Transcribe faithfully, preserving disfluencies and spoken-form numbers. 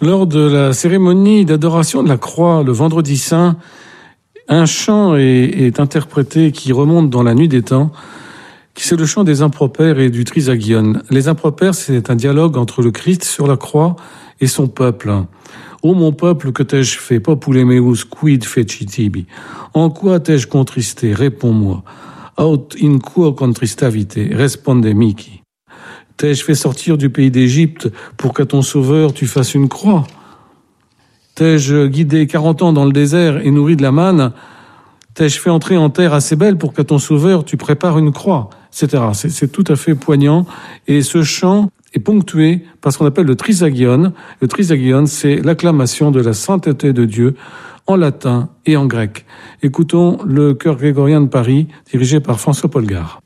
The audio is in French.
Lors de la cérémonie d'adoration de la croix, le vendredi saint, un chant est, est interprété qui remonte dans la nuit des temps, qui c'est le chant des impropères et du trisagion. Les impropères, c'est un dialogue entre le Christ sur la croix et son peuple. Ô mon peuple, que t'ai-je fait? Populemeus quid fecitibi? En quoi t'ai-je contristé? Réponds-moi. Aut in quo contristavite? Responde mihi. T'ai-je fait sortir du pays d'Égypte pour qu'à ton sauveur tu fasses une croix? T'ai-je guidé quarante ans dans le désert et nourri de la manne? T'ai-je fait entrer en terre assez belle pour qu'à ton sauveur tu prépares une croix? Etc. C'est, c'est tout à fait poignant. Et ce chant est ponctué par ce qu'on appelle le trisagion. Le trisagion, c'est l'acclamation de la sainteté de Dieu en latin et en grec. Écoutons le chœur grégorien de Paris, dirigé par François Polgar.